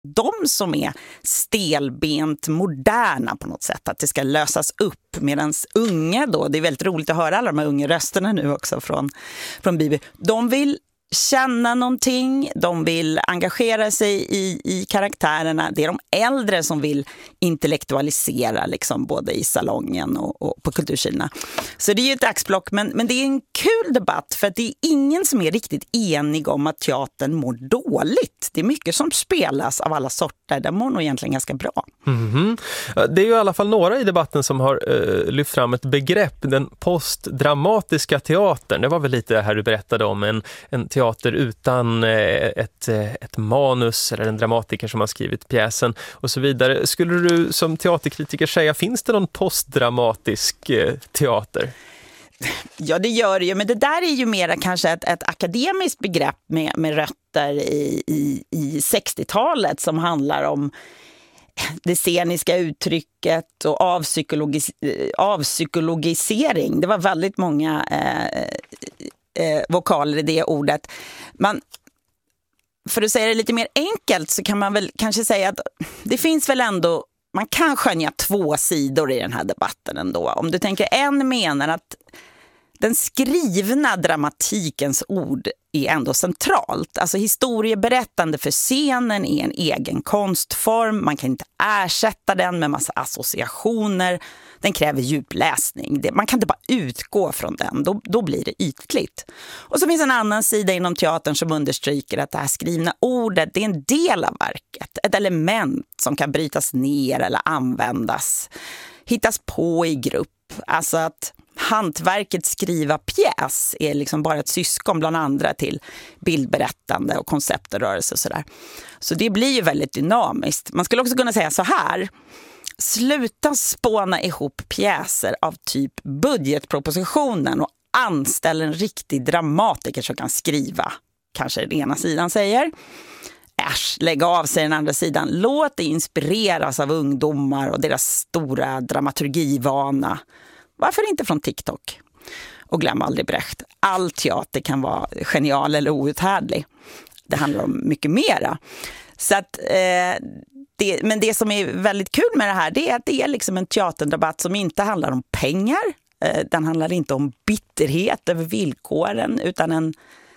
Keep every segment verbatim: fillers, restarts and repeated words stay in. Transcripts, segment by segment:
de som är stelbent moderna på något sätt, att det ska lösas upp, medan unga då, det är väldigt roligt att höra alla de här unga rösterna nu också från, från Bibi, de vill känna någonting, de vill engagera sig i, i karaktärerna. Det är de äldre som vill intellektualisera liksom, både i salongen och, och på Kulturkina. Så det är ju ett axplock, men, men det är en kul debatt för att det är ingen som är riktigt enig om att teatern mår dåligt. Det är mycket som spelas av alla sorter, där mår nog egentligen ganska bra. Mm-hmm. Det är ju i alla fall några i debatten som har uh, lyft fram ett begrepp, den postdramatiska teatern. Det var väl lite här du berättade om, en, en teater utan ett, ett manus eller en dramatiker som har skrivit pjäsen och så vidare. Skulle du som teaterkritiker säga, finns det någon postdramatisk teater? Ja, det gör det ju, men det där är ju mer kanske ett, ett akademiskt begrepp med, med rötter i, i, i sextiotalet som handlar om det sceniska uttrycket och avpsykologis, avpsykologisering. Det var väldigt många eh, eh, vokaler i det ordet. Man, för att säga det lite mer enkelt så kan man väl kanske säga att det finns väl ändå, man kan skönja två sidor i den här debatten ändå. Om du tänker, en menar att den skrivna dramatikens ord är ändå centralt. Alltså historieberättande för scenen är en egen konstform. Man kan inte ersätta den med massa associationer. Den kräver djupläsning. Man kan inte bara utgå från den. Då, då blir det ytligt. Och så finns en annan sida inom teatern som understryker att det här skrivna ordet, det är en del av verket. Ett element som kan brytas ner eller användas. Hittas på i grupp. Alltså att hantverket skriva pjäs är liksom bara ett syskon bland andra till bildberättande och konceptrörelse och sådär. Så det blir ju väldigt dynamiskt. Man skulle också kunna säga så här: sluta spåna ihop pjäser av typ budgetpropositionen och anställ en riktig dramatiker som kan skriva, kanske den ena sidan säger. Äsch, lägga av sig den andra sidan. Låt det inspireras av ungdomar och deras stora dramaturgivana. Varför inte från TikTok? Och glöm aldrig Brecht. All teater kan vara genial eller outhärdlig. Det handlar om mycket mera. Så att, eh, det, men det som är väldigt kul med det här, det är att det är liksom en teaterdebatt som inte handlar om pengar. Eh, den handlar inte om bitterhet över villkoren, utan en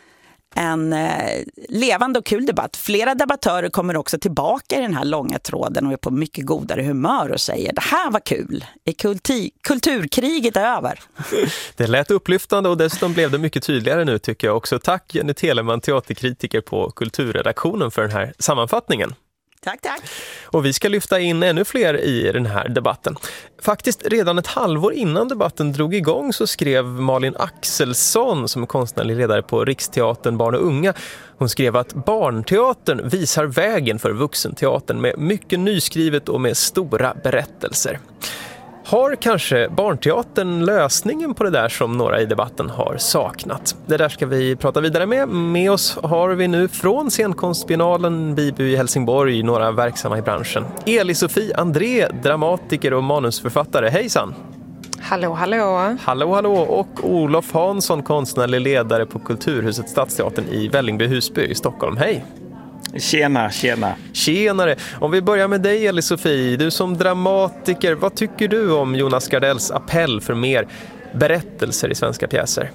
En eh, levande och kul debatt. Flera debattörer kommer också tillbaka i den här långa tråden och är på mycket godare humör och säger det här var kul. Är kulti- kulturkriget över? Det lät upplyftande och dessutom blev det mycket tydligare nu tycker jag också. Tack Jenny Telemann, teaterkritiker på Kulturredaktionen, för den här sammanfattningen. Tack, tack. Och vi ska lyfta in ännu fler i den här debatten. Faktiskt redan ett halvår innan debatten drog igång så skrev Malin Axelsson, som är konstnärlig ledare på Riksteatern Barn och Unga. Hon skrev att barnteatern visar vägen för vuxenteatern med mycket nyskrivet och med stora berättelser. Har kanske barnteatern lösningen på det där som några i debatten har saknat? Det där ska vi prata vidare med. Med oss har vi nu från scenkonstbiennalen Biby i Helsingborg några verksamma i branschen. Eli-Sofie André, dramatiker och manusförfattare. Hejsan! Hallå, hallå! Hallå, hallå! Och Olof Hansson, konstnärlig ledare på Kulturhuset Stadsteatern i Vällingby-Husby i Stockholm. Hej! Tjena, tjena. Tjenare. Om vi börjar med dig, Eli-Sofie. Du som dramatiker, vad tycker du om Jonas Gardells appell för mer berättelser i svenska pjäser?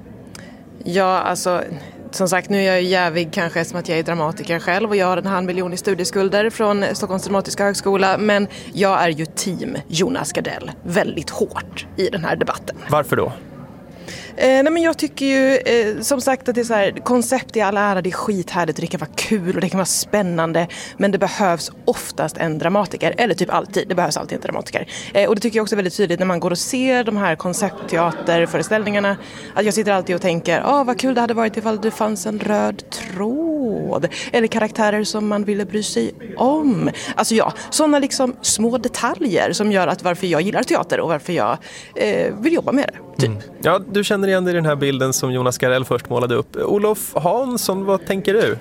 Ja, alltså, som sagt, nu är jag ju jävig kanske som att jag är dramatiker själv och jag har en halv miljon i studieskulder från Stockholms dramatiska högskola, men jag är ju team Jonas Gardell väldigt hårt i den här debatten. Varför då? Eh, nej men jag tycker ju eh, som sagt att det är så här, koncept i alla ära, det är skithärligt och det kan vara kul och det kan vara spännande, men det behövs oftast en dramatiker, eller typ alltid, det behövs alltid en dramatiker. Eh, och det tycker jag också är väldigt tydligt när man går och ser de här konceptteaterföreställningarna, att jag sitter alltid och tänker, åh vad kul det hade varit ifall det fanns en röd tråd, eller karaktärer som man ville bry sig om. Alltså ja, sådana liksom små detaljer som gör att varför jag gillar teater och varför jag eh, vill jobba med det, typ. Mm. Ja, du känner igen i den här bilden som Jonas Gardell först målade upp. Olof Hansson, vad tänker du?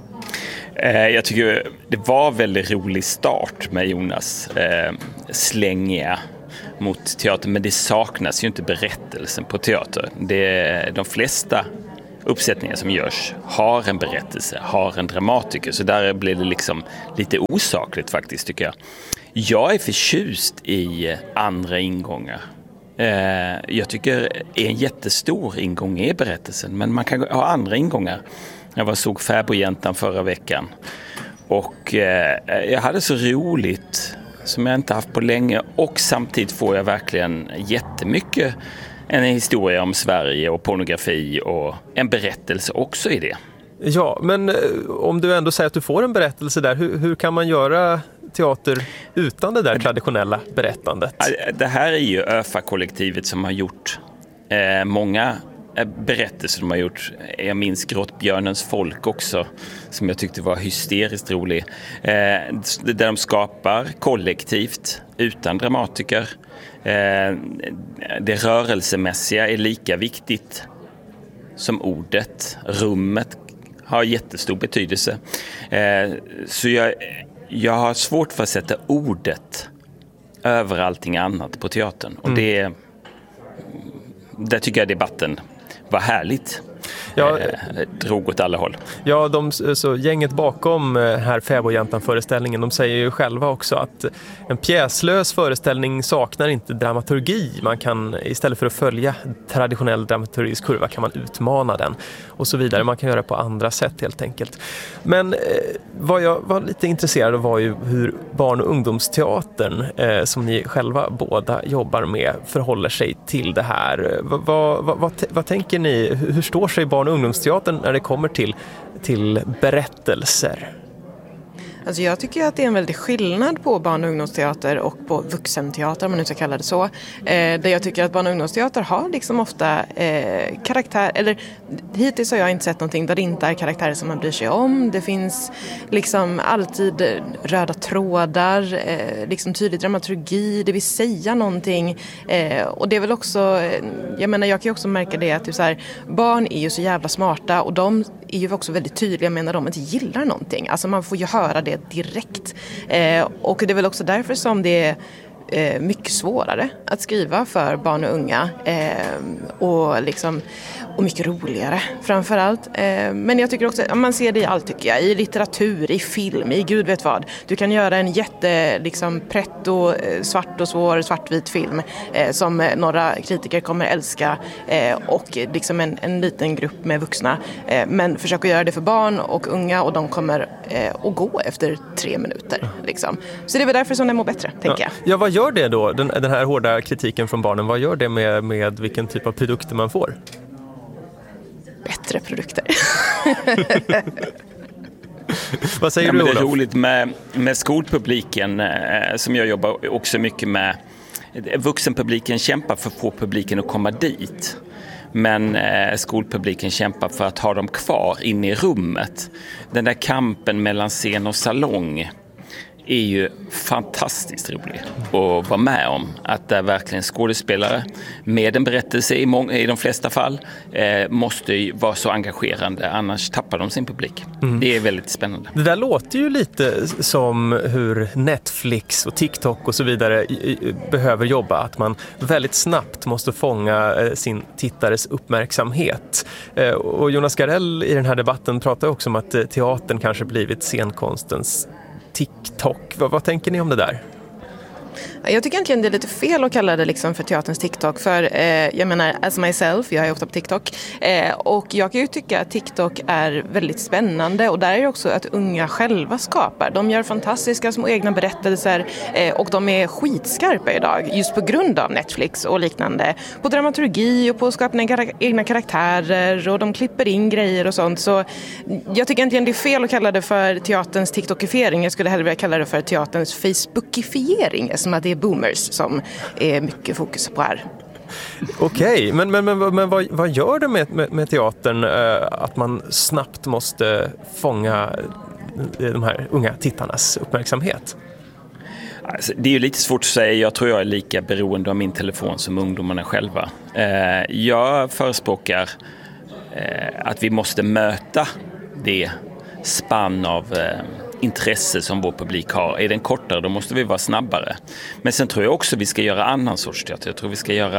Eh, jag tycker det var väldigt rolig start med Jonas eh, slängiga mot teater, men det saknas ju inte berättelsen på teater. Det, de flesta, uppsättningar som görs har en berättelse, har en dramatiker. Så där blir det liksom lite osakligt faktiskt, tycker jag. Jag är förtjust i andra ingångar. Jag tycker en jättestor ingång är berättelsen, men man kan ha andra ingångar. Jag var såg Fäbodjäntan förra veckan och jag hade så roligt som jag inte haft på länge, och samtidigt får jag verkligen jättemycket en historia om Sverige och pornografi och en berättelse också i det. Ja, men om du ändå säger att du får en berättelse där, hur, hur kan man göra teater utan det där traditionella berättandet? Det här är ju ÖFA-kollektivet som har gjort eh, många berättelser de har gjort. Jag minns Grottbjörnens folk också, som jag tyckte var hysteriskt rolig. Eh, där de skapar kollektivt, utan dramatiker. Eh, det rörelsemässiga är lika viktigt som ordet. Rummet har jättestor betydelse. Eh, så jag, jag har svårt för att sätta ordet över allting annat på teatern. Och Mm. det, där tycker jag debatten var härligt. Ja, eh, drog åt alla håll. Ja, de, så gänget bakom här Fäbodjäntan-föreställningen, de säger ju själva också att en pjäslös föreställning saknar inte dramaturgi. Man kan, istället för att följa traditionell dramaturgisk kurva, kan man utmana den och så vidare. Man kan göra på andra sätt helt enkelt. Men eh, vad jag var lite intresserad av var ju hur barn- och ungdomsteatern, eh, som ni själva båda jobbar med, förhåller sig till det här. Vad, vad, vad, vad, vad tänker ni? Hur står sig barn- och ungdomsteatern när det kommer till, till berättelser? Alltså jag tycker att det är en väldig skillnad på barn- och ungdomsteater och på vuxenteater, om man nu ska kalla det så. Eh, där jag tycker att barn- och ungdomsteater har liksom ofta eh, karaktär, eller hittills har jag inte sett någonting där det inte är karaktärer som man bryr sig om. Det finns liksom alltid röda trådar, eh, liksom tydlig dramaturgi, det vill säga någonting. Eh, och det är väl också, jag menar jag kan ju också märka det att typ så här, barn är ju så jävla smarta, och de är ju också väldigt tydliga med när de inte gillar någonting. Alltså man får ju höra det direkt. Eh, och det är väl också därför som det är eh, mycket svårare att skriva för barn och unga. Eh, och, liksom, och mycket roligare framförallt. Eh, men jag tycker också, man ser det i allt tycker jag. I litteratur, i film, i gud vet vad. Du kan göra en jätte liksom, pretto, svart och svår, svartvit film eh, som några kritiker kommer älska. Eh, och liksom en, en liten grupp med vuxna. Eh, men försök att göra det för barn och unga, och de kommer eh, att gå efter tre minuter. Liksom. Så det är väl därför som det mår bättre, tänker Ja. jag. Ja, vad gör det då? Den, den här hårda kritiken från barnen, vad gör det med, med vilken typ av produkter man får? Bättre produkter. Vad säger Ja, du, men det Olof? är roligt med, med skolpubliken eh, som jag jobbar också mycket med. Vuxenpubliken kämpar för att få publiken att komma dit. Men eh, skolpubliken kämpar för att ha dem kvar inne i rummet. Den där kampen mellan scen och salong är ju fantastiskt rolig att vara med om. Att det verkligen skådespelare med en berättelse i, många, i de flesta fall eh, måste ju vara så engagerande, annars tappar de sin publik. Mm. Det är väldigt spännande. Det där låter ju lite som hur Netflix och TikTok och så vidare behöver jobba. Att man väldigt snabbt måste fånga sin tittares uppmärksamhet. Och Jonas Gardell i den här debatten pratar också om att teatern kanske blivit scenkonstens TikTok. Vad, vad tänker ni om det där? Jag tycker egentligen det är lite fel att kalla det liksom för teaterns TikTok. För eh, jag menar, as myself, jag är ofta på TikTok. Eh, och jag kan ju tycka att TikTok är väldigt spännande. Och där är det också att unga själva skapar. De gör fantastiska små egna berättelser. Eh, och de är skitskarpa idag. Just på grund av Netflix och liknande. På dramaturgi och på att skapa egna karaktärer. Och de klipper in grejer och sånt. Så jag tycker egentligen det är fel att kalla det för teaterns TikTokifiering. Jag skulle hellre vilja kalla det för teaterns Facebookifiering. Som att det är boomers som är mycket fokus på här. Okej, men, men, men, men vad, vad gör det med, med, med teatern äh, att man snabbt måste fånga de här unga tittarnas uppmärksamhet? Alltså, det är ju lite svårt att säga. Jag tror jag är lika beroende av min telefon som ungdomarna själva. Eh, jag förespråkar eh, att vi måste möta det spann av eh, intresse som vår publik har. Är den kortare, då måste vi vara snabbare. Men sen tror jag också vi ska göra annan sorts teater. Jag tror vi ska göra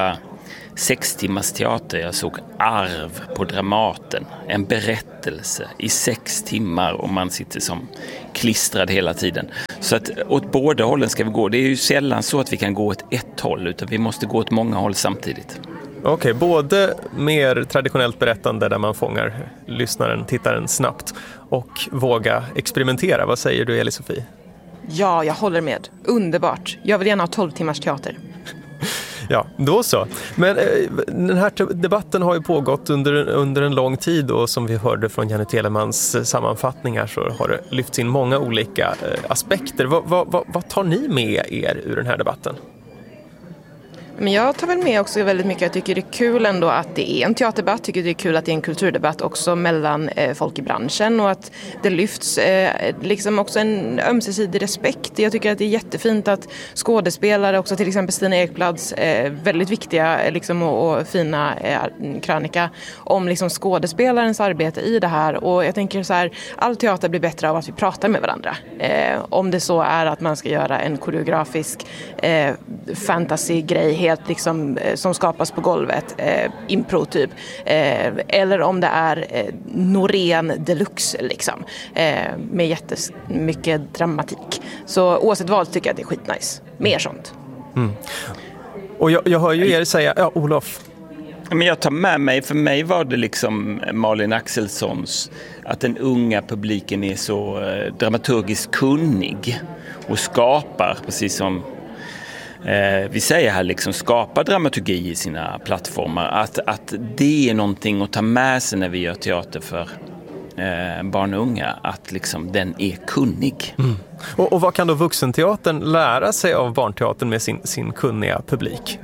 sex timmars teater. Jag såg Arv på Dramaten. En berättelse i sex timmar och man sitter som klistrad hela tiden. Så att åt båda hållen ska vi gå. Det är ju sällan så att vi kan gå åt ett håll utan vi måste gå åt många håll samtidigt. Okej, okay, både mer traditionellt berättande där man fångar lyssnaren, tittaren snabbt och våga experimentera. Vad säger du, Elisofie? Ja, jag håller med. Underbart. Jag vill gärna ha tolv timmars teater. Ja, då så. Men eh, den här debatten har ju pågått under, under en lång tid och som vi hörde från Jenny Telemans sammanfattningar så har det lyfts in många olika eh, aspekter. Va, va, va, vad tar ni med er ur den här debatten? Men jag tar väl med också väldigt mycket. Jag tycker det är kul ändå att det är en teaterdebatt. Jag tycker det är kul att det är en kulturdebatt också mellan eh, folk i branschen och att det lyfts eh, liksom också en ömsesidig respekt. Jag tycker att det är jättefint att skådespelare, också till exempel Stina Ekblads eh, väldigt viktiga eh, liksom, och, och fina eh, krönika om liksom, skådespelarens arbete i det här. Och jag tänker så här, all teater blir bättre av att vi pratar med varandra. Eh, om det så är att man ska göra en koreografisk eh, fantasy-grej helt liksom, eh, som skapas på golvet, eh, impro typ, eh, eller om det är eh, Norén deluxe liksom, eh, med jättemycket dramatik. Så oavsett vad tycker jag att det är skitnice. Mer sånt. Mm. Och jag, jag hör ju er säga, ja Olof. Men jag tar med mig, för mig var det liksom Malin Axelssons, att den unga publiken är så eh, dramaturgiskt kunnig och skapar, precis som Eh, vi säger här, liksom skapa dramaturgi i sina plattformar. Att, att det är någonting att ta med sig när vi gör teater för eh, barn och unga. Att liksom den är kunnig. Mm. Och, och vad kan då vuxenteatern lära sig av barnteatern med sin, sin kunniga publik?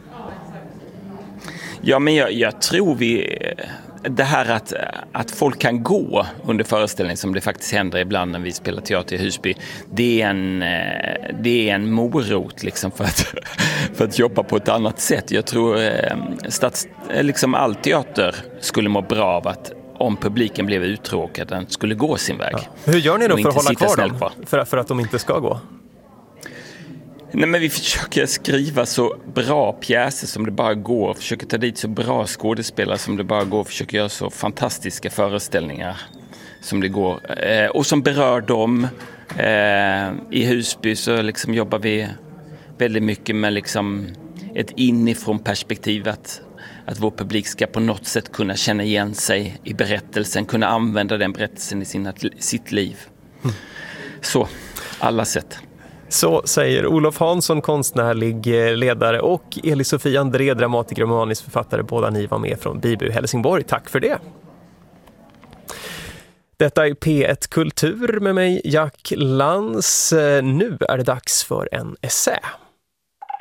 Ja, men jag, jag tror vi... Det här att, att folk kan gå under föreställning, som det faktiskt händer ibland när vi spelar teater i Husby, det är en, det är en morot liksom för, att, för att jobba på ett annat sätt. Jag tror stats, liksom all teater skulle må bra av att om publiken blev uttråkad, den skulle gå sin väg. Ja. Hur gör ni då för att hålla kvar dem? Kvar? För, för att de inte ska gå? Nej, men vi försöker skriva så bra pjäser som det bara går. Försöker ta dit så bra skådespelare som det bara går. Försöker göra så fantastiska föreställningar som det går. Eh, och som berör dem. Eh, I Husby så liksom jobbar vi väldigt mycket med liksom ett inifrån perspektiv. Att, att vår publik ska på något sätt kunna känna igen sig i berättelsen. Kunna använda den berättelsen i sina, sitt liv. Mm. Så, alla sätt. Så säger Olof Hansson, konstnärlig ledare, och Elisofie André, dramatiker och manusförfattare. Båda ni var med från Bibu Helsingborg. Tack för det. Detta är P ett Kultur med mig, Jack Lantz. Nu är det dags för en essä.